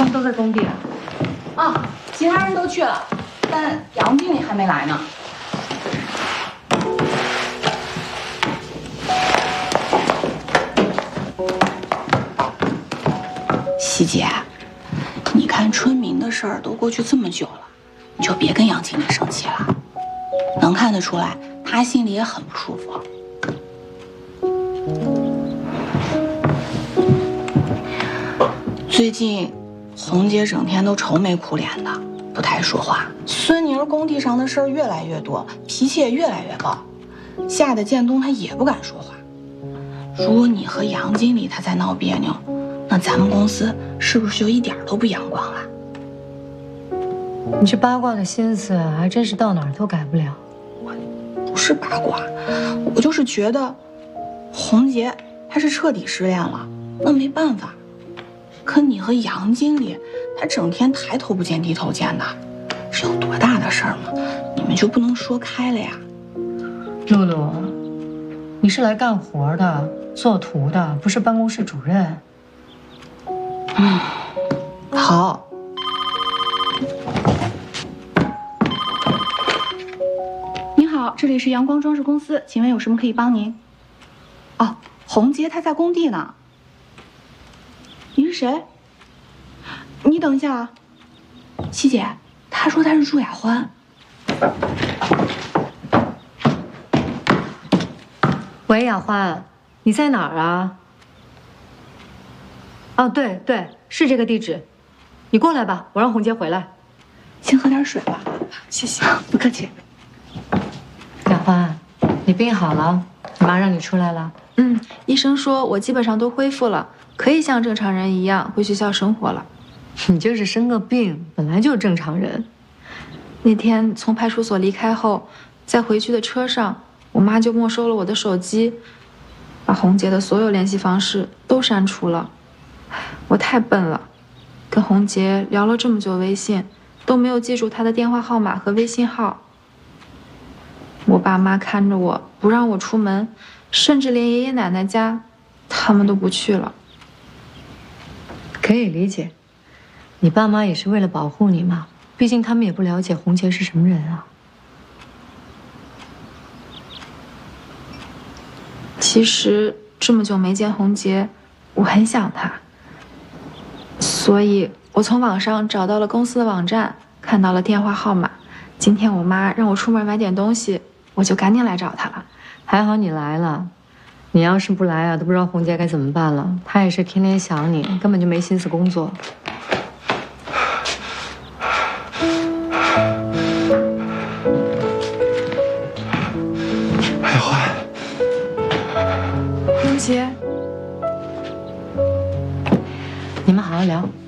们都在工地啊，其他人都去了，但杨经理还没来呢。希姐，你看春明的事儿都过去这么久了，你就别跟杨经理生气了。能看得出来，他心里也很不舒服。最近，红姐整天都愁眉苦脸的，不太说话。孙宁工地上的事儿越来越多，脾气也越来越暴，吓得建东他也不敢说话。如果你和杨经理他在闹别扭，那咱们公司是不是就一点都不阳光了？ 你这八卦的心思还真是到哪儿都改不了。 不是八卦，我就是觉得红杰他是彻底失恋了，那没办法。可你和杨经理，他整天抬头不见低头见的，是有多大的事儿吗？你们就不能说开了呀？ 露露，你是来干活的，做图的，不是办公室主任。 好。您好，这里是阳光装饰公司，请问有什么可以帮您？哦，红杰他在工地呢。你是谁？你等一下啊，希姐，他说他是祝雅欢。 喂，雅欢，你在哪儿啊？哦，对对，是这个地址，你过来吧，我让红杰回来。 先喝点水吧。 谢谢。 不客气。 雅欢，你病好了，你妈让你出来了。 医生说我基本上都恢复了，可以像正常人一样回学校生活了。 你就是生个病，本来就是正常人。 那天从派出所离开后，在回去的车上，我妈就没收了我的手机，把红杰的所有联系方式都删除了。我太笨了，跟红杰聊了这么久微信，都没有记住他的电话号码和微信号。我爸妈看着我，不让我出门，甚至连爷爷奶奶家，他们都不去了。 可以理解，你爸妈也是为了保护你嘛，毕竟他们也不了解红杰是什么人啊。 其实这么久没见红杰，我很想他，所以我从网上找到了公司的网站，看到了电话号码。今天我妈让我出门买点东西，我就赶紧来找她了。 还好你来了，你要是不来啊，都不知道红杰该怎么办了。他也是天天想你，根本就没心思工作。 海欢， 红杰， 你们好好聊。